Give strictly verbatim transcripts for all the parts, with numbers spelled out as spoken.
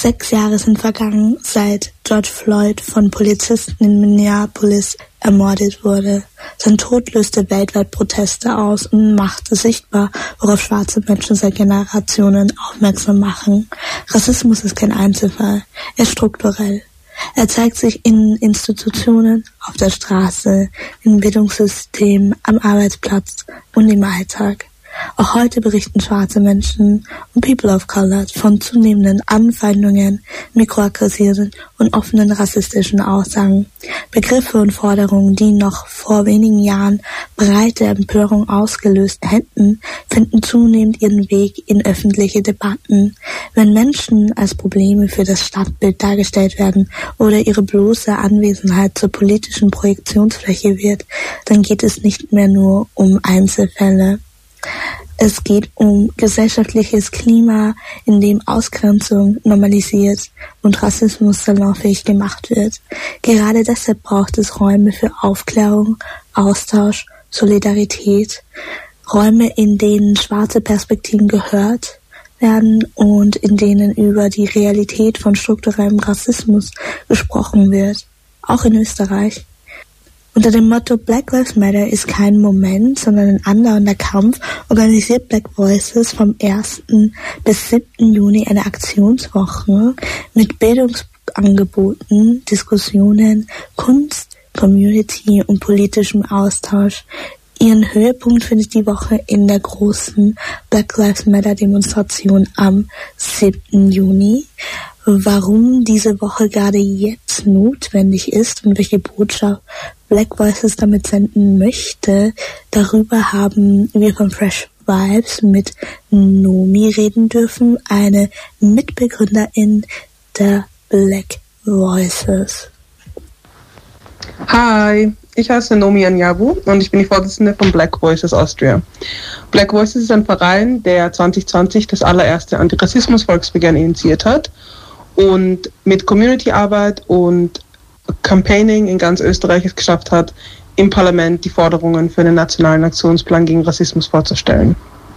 Sechs Jahre sind vergangen, seit George Floyd von Polizisten in Minneapolis ermordet wurde. Sein Tod löste weltweit Proteste aus und machte sichtbar, worauf schwarze Menschen seit Generationen aufmerksam machen. Rassismus ist kein Einzelfall, er ist strukturell. Er zeigt sich in Institutionen, auf der Straße, im Bildungssystem, am Arbeitsplatz und im Alltag. Auch heute berichten schwarze Menschen und People of Color von zunehmenden Anfeindungen, mikroaggressiven und offenen rassistischen Aussagen. Begriffe und Forderungen, die noch vor wenigen Jahren breite Empörung ausgelöst hätten, finden zunehmend ihren Weg in öffentliche Debatten. Wenn Menschen als Probleme für das Stadtbild dargestellt werden oder ihre bloße Anwesenheit zur politischen Projektionsfläche wird, dann geht es nicht mehr nur um Einzelfälle. Es geht um gesellschaftliches Klima, in dem Ausgrenzung normalisiert und Rassismus salonfähig gemacht wird. Gerade deshalb braucht es Räume für Aufklärung, Austausch, Solidarität, Räume, in denen schwarze Perspektiven gehört werden und in denen über die Realität von strukturellem Rassismus gesprochen wird, auch in Österreich. Unter dem Motto Black Lives Matter ist kein Moment, sondern ein andauernder Kampf, organisiert Black Voices vom ersten bis siebten Juni eine Aktionswoche mit Bildungsangeboten, Diskussionen, Kunst, Community und politischem Austausch. Ihren Höhepunkt findet die Woche in der großen Black Lives Matter Demonstration am siebten Juni. Warum diese Woche gerade jetzt notwendig ist und welche Botschaft Black Voices damit senden möchte, darüber haben wir von Fresh Vibes mit Nomi reden dürfen, eine Mitbegründerin der Black Voices. Hi, ich heiße Nomi Anyabu und ich bin die Vorsitzende von Black Voices Austria. Black Voices ist ein Verein, der zwanzig zwanzig das allererste Antirassismus-Volksbegehren initiiert hat und mit Community-Arbeit und Campaigning in ganz Österreich es geschafft hat, im Parlament die Forderungen für einen nationalen Aktionsplan gegen Rassismus vorzustellen.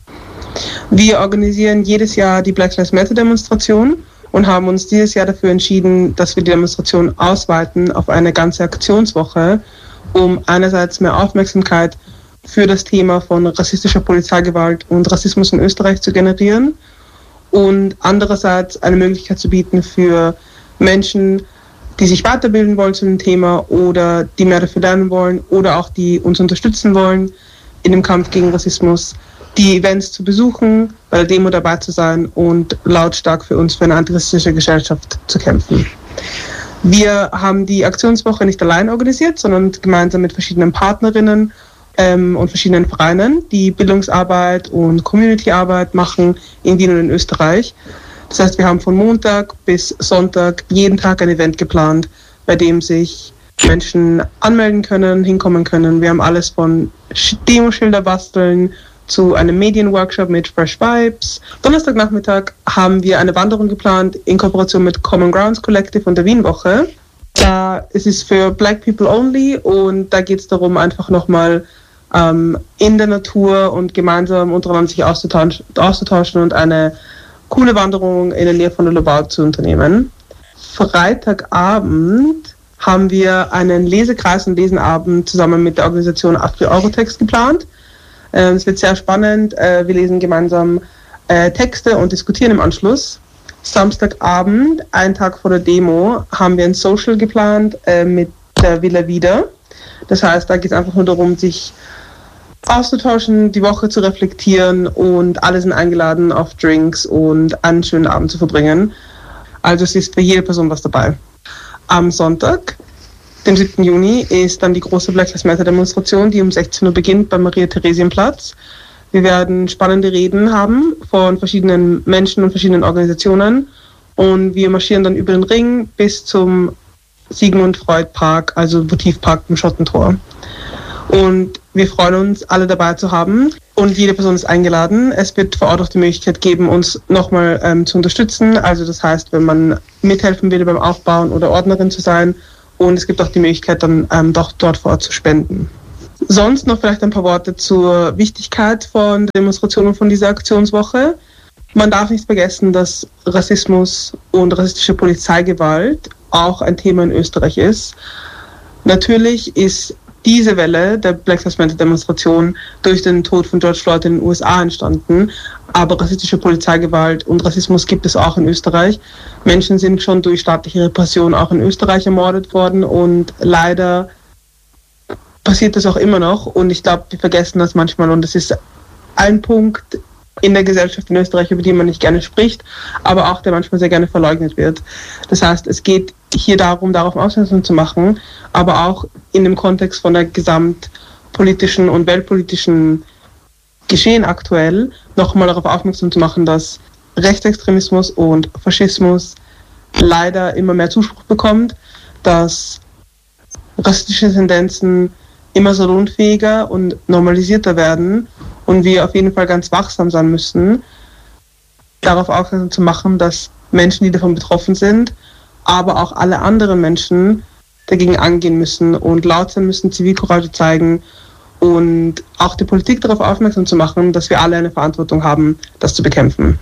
Wir organisieren jedes Jahr die Black Lives Matter Demonstration und haben uns dieses Jahr dafür entschieden, dass wir die Demonstration ausweiten auf eine ganze Aktionswoche, um einerseits mehr Aufmerksamkeit für das Thema von rassistischer Polizeigewalt und Rassismus in Österreich zu generieren und andererseits eine Möglichkeit zu bieten für Menschen, die sich weiterbilden wollen zu dem Thema oder die mehr dafür lernen wollen oder auch die uns unterstützen wollen in dem Kampf gegen Rassismus, die Events zu besuchen, bei der Demo dabei zu sein und lautstark für uns für eine antirassistische Gesellschaft zu kämpfen. Wir haben die Aktionswoche nicht allein organisiert, sondern gemeinsam mit verschiedenen Partnerinnen ähm, und verschiedenen Vereinen, die Bildungsarbeit und Communityarbeit machen in Wien und in Österreich. Das heißt, wir haben von Montag bis Sonntag jeden Tag ein Event geplant, bei dem sich Menschen anmelden können, hinkommen können. Wir haben alles von Demoschilder basteln zu einem Medienworkshop mit Fresh Vibes. Donnerstagnachmittag haben wir eine Wanderung geplant in Kooperation mit Common Grounds Collective und der Wienwoche. Da ist es für Black People Only und da geht es darum, einfach nochmal ähm, in der Natur und gemeinsam untereinander sich auszutauschen, auszutauschen und eine coole Wanderung in der Nähe von der Lobau zu unternehmen. Freitagabend haben wir einen Lesekreis und Lesenabend zusammen mit der Organisation Afri-Eurotext geplant. Es wird sehr spannend. Wir lesen gemeinsam Texte und diskutieren im Anschluss. Samstagabend, einen Tag vor der Demo, haben wir ein Social geplant mit der Villa Wieder. Das heißt, da geht es einfach nur darum, sich auszutauschen, die Woche zu reflektieren und alle sind eingeladen, auf Drinks und einen schönen Abend zu verbringen. Also es ist für jede Person was dabei. Am Sonntag, dem siebten Juni, ist dann die große Black Lives Matter Demonstration, die um sechzehn Uhr beginnt beim Maria-Theresienplatz. Wir werden spannende Reden haben von verschiedenen Menschen und verschiedenen Organisationen und wir marschieren dann über den Ring bis zum Sigmund Freud Park, also Votivpark im Schottentor. Und wir freuen uns, alle dabei zu haben und jede Person ist eingeladen. Es wird vor Ort auch die Möglichkeit geben, uns nochmal ähm, zu unterstützen. Also das heißt, wenn man mithelfen will beim Aufbauen oder Ordnerin zu sein und es gibt auch die Möglichkeit, dann ähm, doch dort vor Ort zu spenden. Sonst noch vielleicht ein paar Worte zur Wichtigkeit von der Demonstration und von dieser Aktionswoche. Man darf nicht vergessen, dass Rassismus und rassistische Polizeigewalt auch ein Thema in Österreich ist. Natürlich ist diese Welle der Black Lives Matter Demonstration durch den Tod von George Floyd in den U S A entstanden, aber rassistische Polizeigewalt und Rassismus gibt es auch in Österreich. Menschen sind schon durch staatliche Repression auch in Österreich ermordet worden und leider passiert das auch immer noch und ich glaube, wir vergessen das manchmal und das ist ein Punkt in der Gesellschaft in Österreich, über die man nicht gerne spricht, aber auch der manchmal sehr gerne verleugnet wird. Das heißt, es geht hier darum, darauf aufmerksam zu machen, aber auch in dem Kontext von der gesamtpolitischen und weltpolitischen Geschehen aktuell nochmal darauf aufmerksam zu machen, dass Rechtsextremismus und Faschismus leider immer mehr Zuspruch bekommt, dass rassistische Tendenzen immer salonfähiger und normalisierter werden und wir auf jeden Fall ganz wachsam sein müssen, darauf aufmerksam zu machen, dass Menschen, die davon betroffen sind, aber auch alle anderen Menschen dagegen angehen müssen und laut sein müssen, Zivilcourage zeigen und auch die Politik darauf aufmerksam zu machen, dass wir alle eine Verantwortung haben, das zu bekämpfen.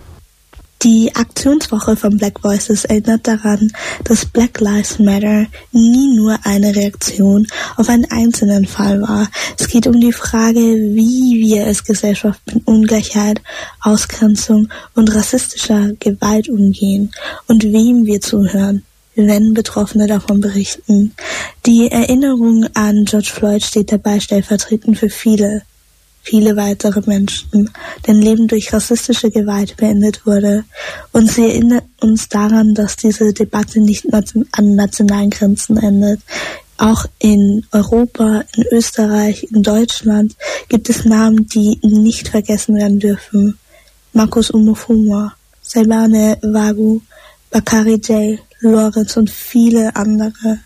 Die Aktionswoche von Black Voices erinnert daran, dass Black Lives Matter nie nur eine Reaktion auf einen einzelnen Fall war. Es geht um die Frage, wie wir als Gesellschaft mit Ungleichheit, Ausgrenzung und rassistischer Gewalt umgehen und wem wir zuhören, wenn Betroffene davon berichten. Die Erinnerung an George Floyd steht dabei stellvertretend für viele, viele weitere Menschen, deren Leben durch rassistische Gewalt beendet wurde. Und sie erinnert uns daran, dass diese Debatte nicht an nationalen Grenzen endet. Auch in Europa, in Österreich, in Deutschland gibt es Namen, die nicht vergessen werden dürfen. Marcus Umofuma, Seibane Wagu, Bakari J., Lorenz und viele andere.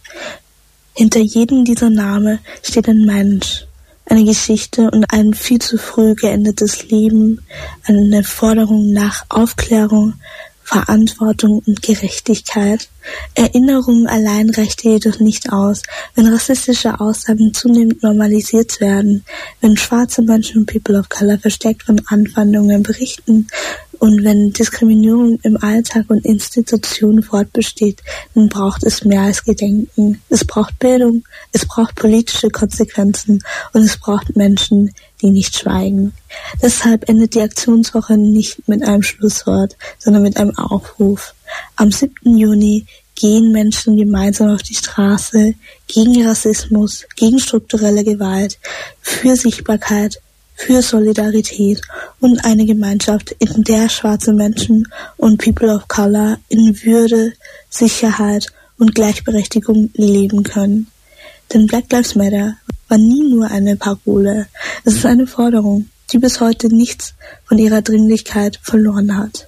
Hinter jedem dieser Namen steht ein Mensch, eine Geschichte und ein viel zu früh geendetes Leben, eine Forderung nach Aufklärung, Verantwortung und Gerechtigkeit. Erinnerung allein reichte jedoch nicht aus, wenn rassistische Aussagen zunehmend normalisiert werden, wenn schwarze Menschen und People of Color verstärkt von Anfeindungen berichten und wenn Diskriminierung im Alltag und Institutionen fortbesteht, dann braucht es mehr als Gedenken. Es braucht Bildung, es braucht politische Konsequenzen und es braucht Menschen, die nicht schweigen. Deshalb endet die Aktionswoche nicht mit einem Schlusswort, sondern mit einem Aufruf. Am siebten Juni gehen Menschen gemeinsam auf die Straße gegen Rassismus, gegen strukturelle Gewalt, für Sichtbarkeit, für Solidarität und eine Gemeinschaft, in der schwarze Menschen und People of Color in Würde, Sicherheit und Gleichberechtigung leben können. Denn Black Lives Matter war nie nur eine Parole. Es ist eine Forderung, die bis heute nichts von ihrer Dringlichkeit verloren hat.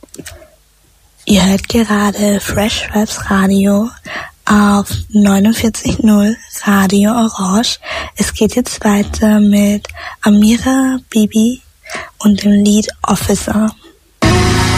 Ihr hört gerade Fresh Vibes Radio auf neunundvierzig Komma null Radio Orange. Es geht jetzt weiter mit Amira Bibi und dem Lied Officer.